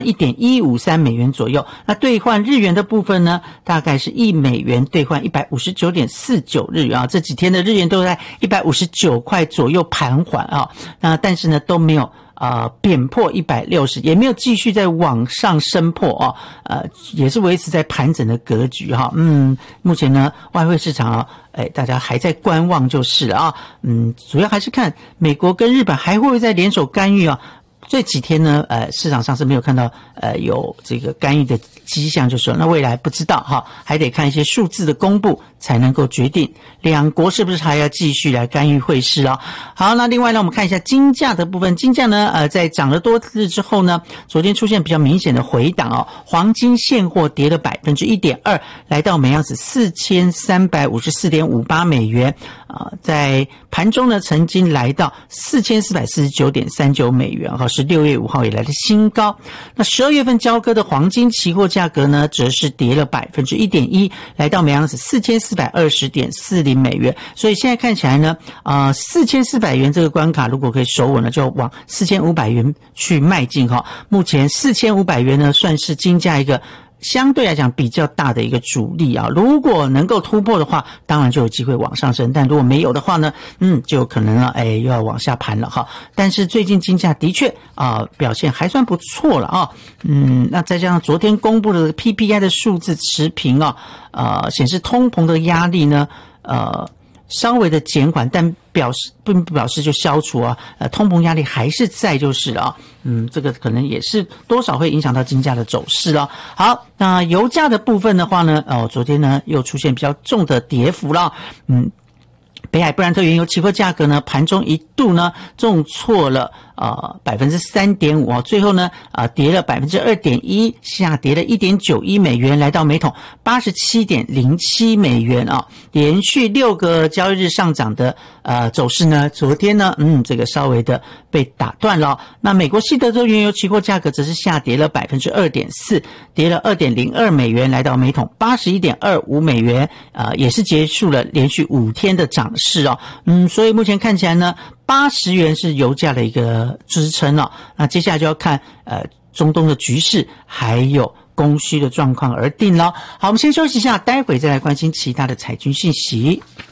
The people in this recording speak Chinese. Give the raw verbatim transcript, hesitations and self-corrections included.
一点一五三美元左右。那兑换日元的部分呢，大概是一美元兑换一百五十九点四九日元啊。这几天的日元都在一百五十九块左右盘桓啊。那但是呢都没有呃贬破一百六十，也没有继续在往上升破啊。呃也是维持在盘整的格局哈。嗯，目前呢外汇市场啊，哎大家还在观望就是了啊。嗯，主要还是看美国跟日本还会不会再联手干预啊。这几天呢，呃，市场上是没有看到呃有这个干预的迹象，就是说，那未来不知道哈，还得看一些数字的公布才能够决定两国是不是还要继续来干预汇市啊。好，那另外呢，我们看一下金价的部分，金价呢，呃，在涨了多日之后呢，昨天出现比较明显的回档哦，黄金现货跌了百分之一点二，来到每盎司四千三百五十四点五八美元啊、呃，在盘中呢，曾经来到四千四百四十九点三九美元哈，是六月五号以来的新高。那十二月份交割的黄金期货价格呢，则是跌了百分之一点一，来到每盎司四千四百二十点四零美元。所以现在看起来呢，呃，四千四百元这个关卡如果可以守稳了，就往四千五百元去迈进哈。目前四千五百元呢，算是金价一个相对来讲比较大的一个阻力啊，如果能够突破的话，当然就有机会往上升，但如果没有的话呢，嗯，就可能啊，哎，又要往下盘了哈。但是最近金价的确啊、呃、表现还算不错了啊，嗯，那再加上昨天公布的 P P I 的数字持平啊，呃，显示通膨的压力呢，呃。稍微的减缓，但表示并不表示就消除啊，呃，通膨压力还是在就是了啊，嗯，这个可能也是多少会影响到金价的走势了。好，那油价的部分的话呢，哦，昨天呢又出现比较重的跌幅了，嗯。北海布兰特原油期货价格呢，盘中一度呢重挫了呃百分之三点五啊，最后呢啊、呃、跌了百分之二点一，下跌了一点九一美元，来到每桶八十七点零七美元啊，连续六个交易日上涨的呃走势呢，昨天呢嗯这个稍微的被打断了。那美国西德州原油期货价格则是下跌了百分之二点四，跌了二点零二美元，来到每桶八十一点二五美元，呃也是结束了连续五天的涨势哦，嗯，所以目前看起来呢，八十元是油价的一个支撑哦。那接下来就要看呃中东的局势还有供需的状况而定了。好，我们先休息一下，待会再来关心其他的财经信息。